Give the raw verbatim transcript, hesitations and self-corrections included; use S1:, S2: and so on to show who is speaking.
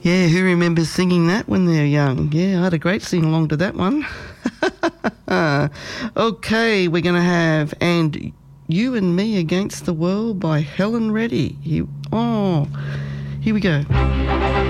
S1: Yeah, who remembers singing that when they're young? Yeah, I had a great sing-along to that one. Okay, we're going to have And You and Me Against the World by Helen Reddy. He, oh, here we go.